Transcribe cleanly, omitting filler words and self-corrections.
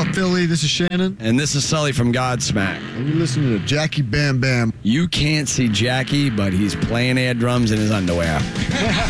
up, Philly? This is Shannon. And this is Sully from Godsmack. And you're listening to Jackie Bam Bam. You can't see Jackie, but he's playing air drums in his underwear.